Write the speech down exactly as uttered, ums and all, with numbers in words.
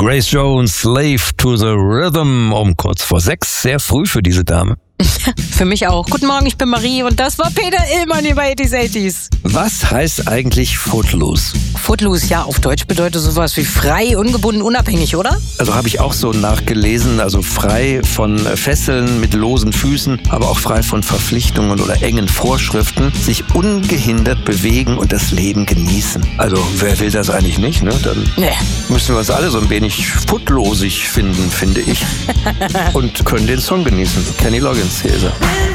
Grace Jones, Slave to the Rhythm, um kurz vor sechs. Sehr früh für diese Dame. Für mich auch. Guten Morgen, ich bin Marie und das war Peter Illmann über eighties eighties. Was heißt eigentlich Footloose? Footloose, ja, auf Deutsch bedeutet sowas wie frei, ungebunden, unabhängig, oder? Also habe ich auch so nachgelesen, also frei von Fesseln mit losen Füßen, aber auch frei von Verpflichtungen oder engen Vorschriften, sich ungehindert bewegen und das Leben genießen. Also wer will das eigentlich nicht, ne? Dann Nee. müssen wir uns alle so ein wenig footlosig finden, finde ich. Und können den Song genießen. Kenny Loggins, Cäsar.